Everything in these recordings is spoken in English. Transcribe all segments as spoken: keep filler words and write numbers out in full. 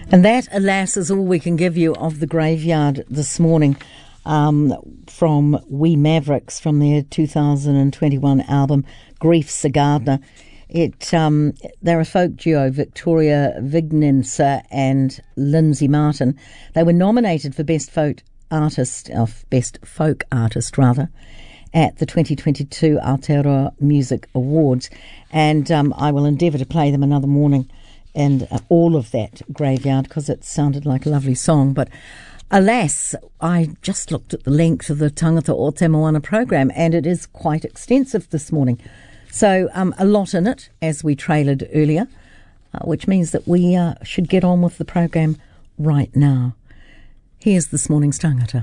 And that, alas, is all we can give you of the Graveyard this morning, um, from We Mavericks, from their two thousand twenty-one album, Grief's a Gardener. It, um, they're a folk duo, Victoria Vignenser and Lindsay Martin. They were nominated for Best Folk Artist, uh, Best Folk Artist, rather, at the twenty twenty-two Aotearoa Music Awards. And um, I will endeavour to play them another morning and uh, all of that Graveyard, because it sounded like a lovely song. But alas, I just looked at the length of the Tangata o Te Moana program, and it is quite extensive this morning. So um, a lot in it, as we trailered earlier, uh, which means that we uh, should get on with the program right now. Here's this morning's tangata.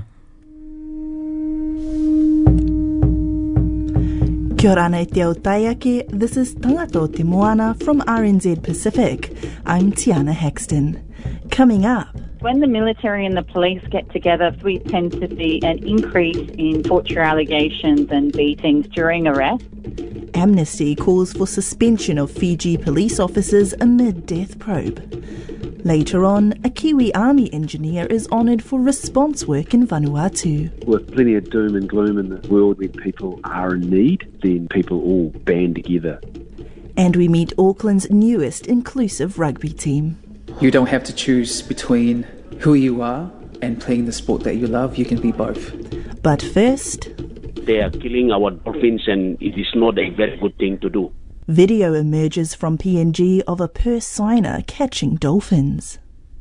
Kia ora nei te ao taiake, this is Tangata o Te Moana from R N Z Pacific. I'm Tiana Haxton. Coming up. When the military and the police get together, we tend to see an increase in torture allegations and beatings during arrest. Amnesty calls for suspension of Fiji police officers amid death probe. Later on, a Kiwi Army engineer is honoured for response work in Vanuatu. With plenty of doom and gloom in the world, when people are in need, then people all band together. And we meet Auckland's newest inclusive rugby team. You don't have to choose between who you are and playing the sport that you love. You can be both. But first, they are killing our dolphins, and it is not a very good thing to do. Video emerges from P N G of a purse signer catching dolphins.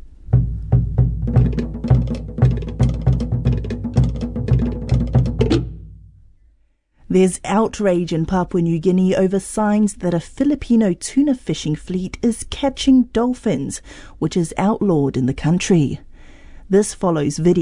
There's outrage in Papua New Guinea over signs that a Filipino tuna fishing fleet is catching dolphins, which is outlawed in the country. This follows video